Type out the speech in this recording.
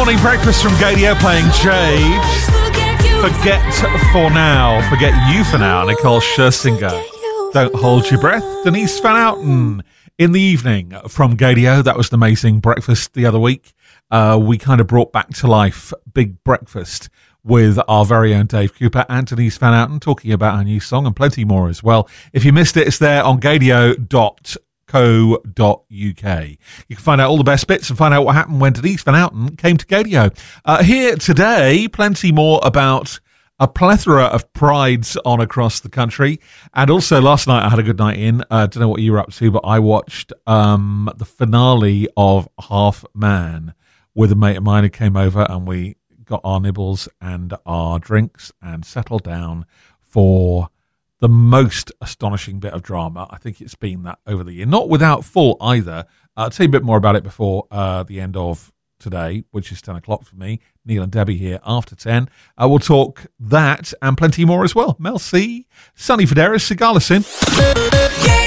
Morning breakfast from Gadio playing Jade. Forget for now. Forget you for now. Nicole Scherzinger. Don't hold your breath. Denise Van Outen in the evening from Gadio. That was an amazing breakfast the other week. We kind of brought back to life Big Breakfast with our very own Dave Cooper and Denise Van Outen talking about our new song and plenty more as well. If you missed it, it's there on gadio.co.uk. You can find out all the best bits and find out what happened when Denise Van Outen came to Gadio. Here today, plenty more about a plethora of prides on across the country. And also last night I had a good night in. Don't know what you were up to, but I watched the finale of Half Man with a mate of mine who came over, and we got our nibbles and our drinks and settled down for the most astonishing bit of drama I think it's been that over the year. Not without fault either. I'll tell you a bit more about it before the end of today, which is 10 o'clock for me. Neil and Debbie here after 10. We'll talk that and plenty more as well. Mel C, Sonny Federer, Sigala Sin.